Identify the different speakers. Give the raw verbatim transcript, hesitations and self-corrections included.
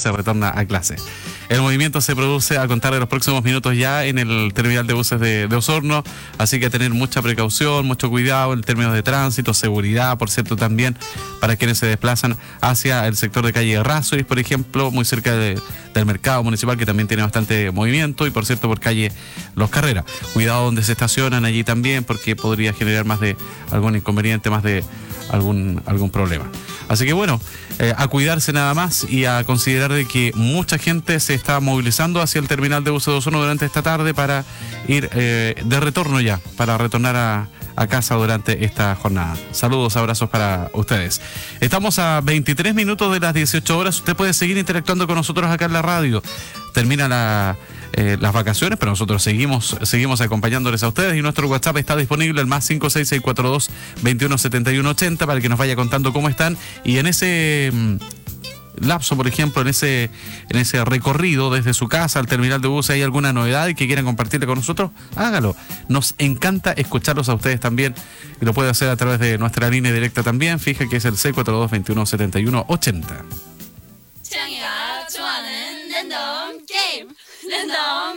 Speaker 1: se retorna a clase. El movimiento se produce a contar de los próximos minutos ya en el terminal de buses de, de Osorno, así que tener mucha precaución, mucho cuidado en términos de tránsito, seguridad, por cierto, también para quienes se desplazan hacia el sector de calle Errázuriz, por ejemplo, muy cerca de, del mercado municipal, que también tiene bastante movimiento, y por cierto por calle Los Carreras. Cuidado donde se estacionan allí también, porque podría generar más de algún inconveniente, más de algún, algún problema. Así que bueno, eh, a cuidarse nada más y a considerar de que mucha gente se está movilizando hacia el terminal de buses de Osorno durante esta tarde para ir eh, de retorno ya, para retornar a, a casa durante esta jornada. Saludos, abrazos para ustedes. Estamos a veintitrés minutos de las dieciocho horas. Usted puede seguir interactuando con nosotros acá en la radio. Termina la... Eh, las vacaciones, pero nosotros seguimos seguimos acompañándoles a ustedes, y nuestro WhatsApp está disponible, el más cinco seis seis cuatro dos, veintiuno setenta y uno ochenta, para que nos vaya contando cómo están, y en ese mmm, lapso, por ejemplo, en ese en ese recorrido desde su casa al terminal de buses, hay alguna novedad y que quieran compartirle con nosotros, hágalo. Nos encanta escucharlos a ustedes también, y lo puede hacer a través de nuestra línea directa también, fija que es el seis cuatro dos, veintiuno setenta y uno ochenta.